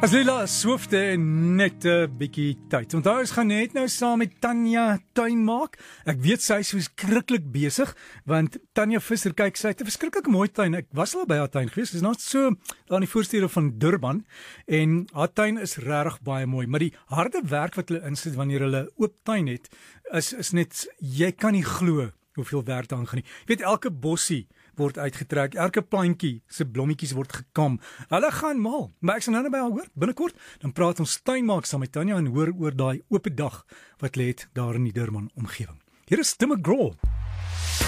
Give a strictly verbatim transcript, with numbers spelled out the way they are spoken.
As Lila Swifte en net 'n bietjie tyd. Onthou ons gaan net nou saam met Tanya tuin maak. Ek weet sy is verskriklik besig want Tanya Visser, kyk, sy het 'n verskriklik mooi tuin. Ek was al by haar tuin gewees. Dit is net so daar in die voorstede van Durban en haar tuin is regtig baie mooi, maar die harde werk wat hulle insit wanneer hulle oop tuin het, is is net jy kan nie glo hoeveel werk daar aangaan nie. Jy weet, elke bossie word uitgetrek, elke plantjie se blommetjies word gekam. Hulle gaan mal. Maar ek sal nou by haar hoor, binnekort, dan praat ons tuinmaak saam met Tanya en hoor oor daai oop dag wat lê het daar in die Durban omgewing. Hier is Tim McGraw.